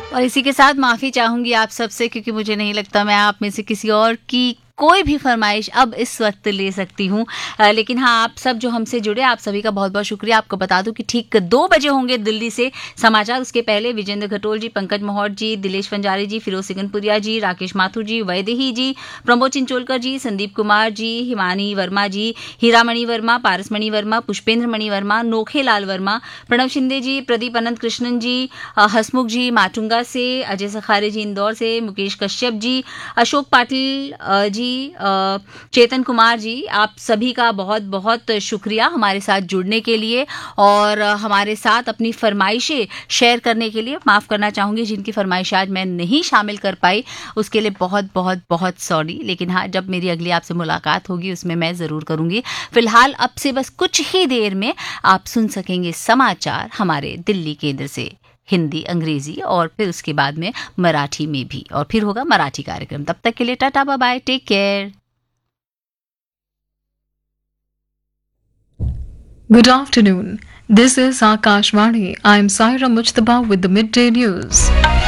और इसी के साथ माफ़ी चाहूँगी आप सबसे, क्योंकि मुझे नहीं लगता मैं आप में से किसी और की कोई भी फरमाइश अब इस वक्त ले सकती हूँ। लेकिन हाँ, आप सब जो हमसे जुड़े, आप सभी का बहुत बहुत शुक्रिया। आपको बता दूं कि ठीक 2 बजे होंगे दिल्ली से समाचार। उसके पहले विजेंद्र खटोल जी, पंकज मोहट जी, दिलेश पंजारी जी, फिरोज सिकनपुरिया जी, राकेश माथुर जी, वैदेही जी, प्रमोद चिंचोलकर जी, संदीप कुमार जी, हिमानी वर्मा जी, हीरामणि वर्मा, पारसमणि वर्मा, पुष्पेंद्र मणि वर्मा, नोखे लाल वर्मा, प्रणव शिंदे जी, प्रदीप अनंत कृष्णन जी, हसमुख जी माटुंगा से, अजय सखारे जी इंदौर से, मुकेश कश्यप जी, अशोक पाटिल जी, चेतन कुमार जी, आप सभी का बहुत बहुत शुक्रिया हमारे साथ जुड़ने के लिए और हमारे साथ अपनी फरमाइशें शेयर करने के लिए। माफ़ करना चाहूँगी जिनकी फरमाइशें आज मैं नहीं शामिल कर पाई, उसके लिए बहुत बहुत बहुत सॉरी। लेकिन हाँ, जब मेरी अगली आपसे मुलाकात होगी उसमें मैं ज़रूर करूँगी। फिलहाल अब से बस कुछ ही देर में आप सुन सकेंगे समाचार हमारे दिल्ली केंद्र से, हिंदी, अंग्रेजी और फिर उसके बाद में मराठी में भी, और फिर होगा मराठी कार्यक्रम। तब तक के लिए Tata, bye bye, take care. Good afternoon. This is Akashvani. I am Saira Mujtaba with the midday news.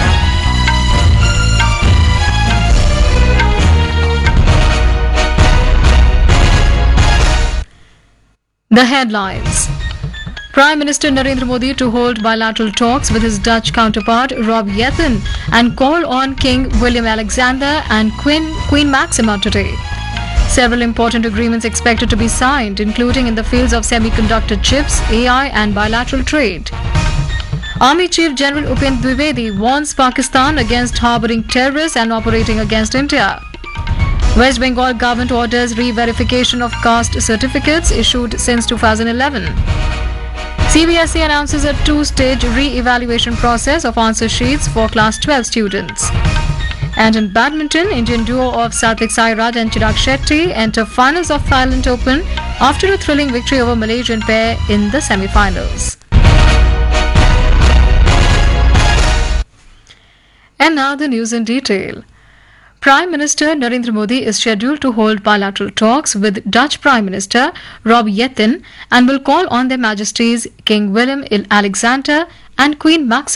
The headlines. Prime Minister Narendra Modi to hold bilateral talks with his Dutch counterpart Rob Jetten and call on King William Alexander and Queen Maxima today. Several important agreements expected to be signed, including in the fields of semiconductor chips, AI and bilateral trade. Army Chief General Upendra Dwivedi warns Pakistan against harboring terrorists and operating against India. West Bengal government orders re-verification of caste certificates issued since 2011. CBSE announces a 2-stage re-evaluation process of answer sheets for class 12 students. And in badminton, Indian duo of Satvik Sairaj and Chirag Shetty enter finals of Thailand Open after a thrilling victory over Malaysian pair in the semi-finals. And now the news in detail. Prime Minister Narendra Modi is scheduled to hold bilateral talks with Dutch Prime Minister Rob Jetten and will call on Their Majesties King Willem Alexander and Queen Maxima